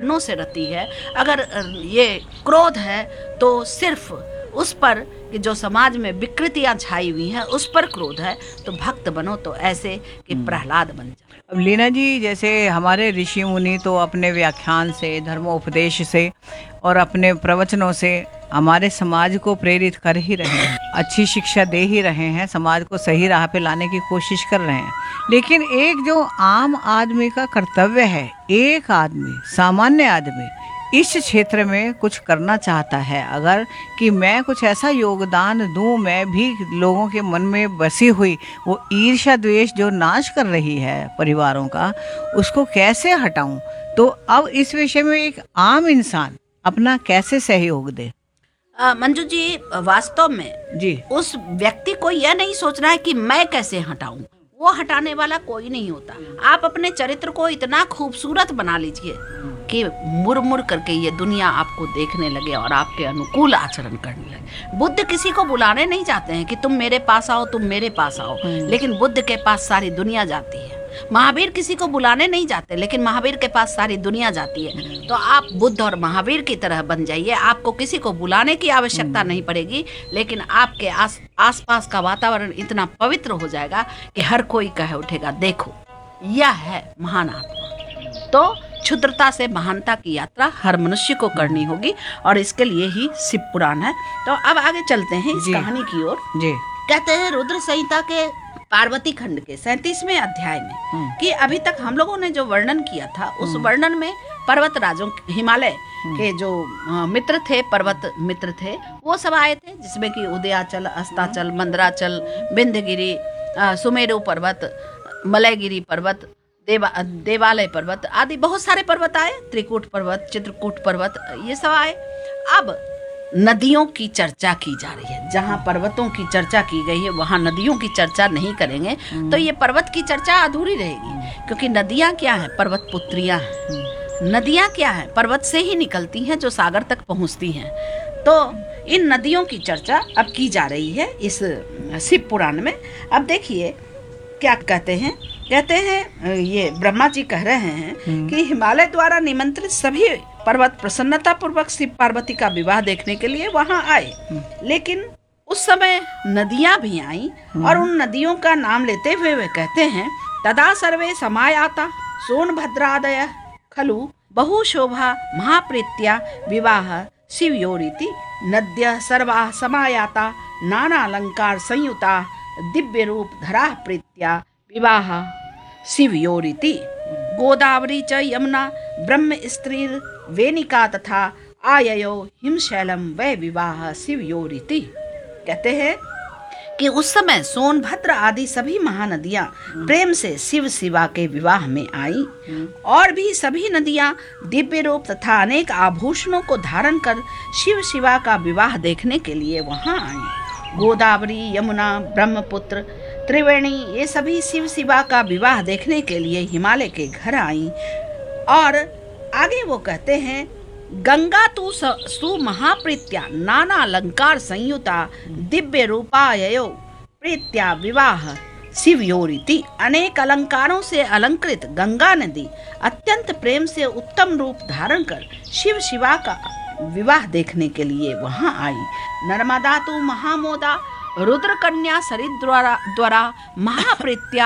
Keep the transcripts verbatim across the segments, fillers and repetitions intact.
वर्णों से रती है। अगर ये क्रोध है तो सिर्फ उस पर कि जो समाज में विकृतियां छाई हुई हैं उस पर क्रोध है, तो भक्त बनो तो ऐसे कि प्रहलाद बन जाओ। अब लीना जी, जैसे हमारे ऋषि मुनि तो अपने व्याख्यान से, धर्मोपदेश से और अपने प्रवचनों से हमारे समाज को प्रेरित कर ही रहे हैं, अच्छी शिक्षा दे ही रहे हैं, समाज को सही राह पे लाने की कोशिश कर रहे हैं। लेकिन एक जो आम आदमी का कर्तव्य है, एक आदमी, सामान्य आदमी इस क्षेत्र में कुछ करना चाहता है अगर, कि मैं कुछ ऐसा योगदान दूं, मैं भी लोगों के मन में बसी हुई वो ईर्ष्या द्वेष जो नाश कर रही है परिवारों का, उसको कैसे हटाऊं। तो अब इस विषय में एक आम इंसान अपना कैसे सहयोग दे? अ, मंजू जी, वास्तव में जी, उस व्यक्ति को यह नहीं सोचना है कि मैं कैसे हटाऊं, वो हटाने वाला कोई नहीं होता। आप अपने चरित्र को इतना खूबसूरत बना लीजिए कि मुड़ मुड़ करके ये दुनिया आपको देखने लगे और आपके अनुकूल आचरण करने लगे। बुद्ध किसी को बुलाने नहीं जाते हैं कि तुम मेरे पास आओ, तुम मेरे पास आओ, लेकिन बुद्ध के पास सारी दुनिया जाती है। महावीर किसी को बुलाने नहीं जाते, लेकिन महावीर के पास सारी दुनिया जाती है। तो आप बुद्ध और महावीर की तरह बन जाइए, आपको किसी को बुलाने की आवश्यकता नहीं पड़ेगी, लेकिन आपके आस आसपास का वातावरण इतना पवित्र हो जाएगा कि हर कोई कह उठेगा, देखो यह है महान आत्मा। तो क्षुद्रता से महानता की यात्रा हर मनुष्य को करनी होगी और इसके लिए ही शिव पुराण है। तो अब आगे चलते हैं इस कहानी की ओर। जी, कहते हैं रुद्र संहिता के पार्वती खंड के सैंतीसवें अध्याय में कि अभी तक हम लोगों ने जो वर्णन किया था उस वर्णन में पर्वत राजों, हिमालय के जो मित्र थे, पर्वत मित्र थे, वो सब आए थे, जिसमें कि उदयाचल, अस्ताचल, मंदराचल, विंध्यगिरी, सुमेरु पर्वत, मलयगिरी पर्वत, देवा देवालय पर्वत आदि बहुत सारे पर्वत आए, त्रिकूट पर्वत, चित्रकूट पर्वत, ये सब आए। अब नदियों की चर्चा की जा रही है। जहाँ पर्वतों की चर्चा की गई है वहाँ नदियों की चर्चा नहीं करेंगे तो ये पर्वत की चर्चा अधूरी रहेगी, क्योंकि नदियाँ क्या हैं? पर्वत पुत्रियाँ हैं। नदियाँ क्या हैं? पर्वत से ही निकलती हैं जो सागर तक पहुँचती हैं। तो इन नदियों की चर्चा अब की जा रही है इस शिव पुराण में। अब देखिए क्या कहते हैं। कहते हैं ये ब्रह्मा जी कह रहे हैं कि हिमालय द्वारा निमंत्रित सभी पर्वत प्रसन्नता पूर्वक शिव पार्वती का विवाह देखने के लिए वहां आए, लेकिन उस समय नदियां भी आईं और उन नदियों का नाम लेते हुए वे कहते हैं, तदा सर्वे समायाता सोनभद्रादय खलु बहु शोभा महाप्रीत्या विवाह शिवयोरिति नद्य सर्वा समायाता नाना अलंकार संयुता दिव्य रूप धरा प्रीत्या विवाह शिवयोरिति गोदावरी च यमुना ब्रह्म स्त्री वेनिका तथा आययो हिमशैलम वै विवाह शिवयोरिति। कहते हैं कि उस समय सोनभद्र आदि सभी महानदियां प्रेम से शिव शिवा के विवाह में आई और भी सभी नदियां दिव्य रूप तथा अनेक आभूषणों को धारण कर शिव शिवा का विवाह देखने के लिए वहां आई। गोदावरी, यमुना, ब्रह्मपुत्र, त्रिवेणी ये सभी शिव शिवा का विवाह देखने के लिए हिमालय के घर आई। और आगे वो कहते हैं, गंगा तु सु महाप्रीत्या नाना अलंकार संयुता दिव्य रूपाययो प्रीत्या विवाह शिवयोरिति। अनेक अलंकारों से अलंकृत गंगा नदी अत्यंत प्रेम से उत्तम रूप धारण कर शिव शिवा का विवाह देखने के लिए वहां आई। नर्मदा तु महामोदा रुद्र कन्या सरित द्वारा द्वारा महाप्रीत्या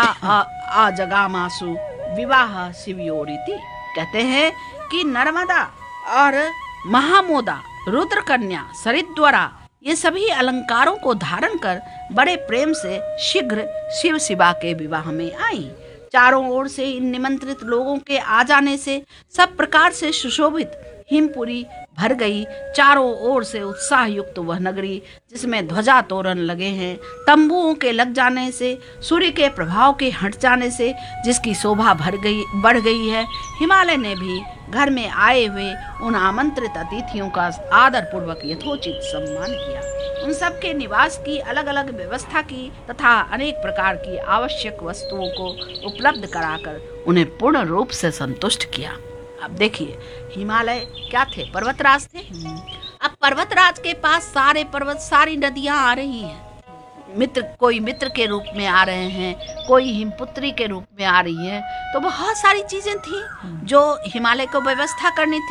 आजगामासु विवाह शिवयोरिति। कहते हैं कि नर्मदा और महामोदा, रुद्र कन्या, सरित द्वारा ये सभी अलंकारों को धारण कर बड़े प्रेम से शीघ्र शिव शिवा के विवाह में आई। चारों ओर से इन निमंत्रित लोगों के आ जाने से सब प्रकार से सुशोभित हिमपुरी भर गई। चारों ओर से उत्साह युक्त वह नगरी, जिसमें ध्वजा तोरण लगे हैं, तंबुओं के लग जाने से, सूर्य के प्रभाव के हट जाने से जिसकी शोभा भर गई बढ़ गई है। हिमालय ने भी घर में आए हुए उन आमंत्रित अतिथियों का आदर पूर्वक यथोचित सम्मान किया। उन सब के निवास की अलग अलग व्यवस्था की तथा अनेक प्रकार की आवश्यक वस्तुओं को उपलब्ध कराकर उन्हें पूर्ण रूप से संतुष्ट किया। अब देखिए, हिमालय क्या थे? पर्वतराज थे। अब पर्वतराज के पास सारे पर्वत, सारी नदियां आ रही हैं। मित्र, कोई मित्र के रूप में आ रहे हैं, कोई हिमपुत्री के रूप में आ रही है। तो बहुत सारी चीजें थी जो हिमालय को व्यवस्था करनी थी।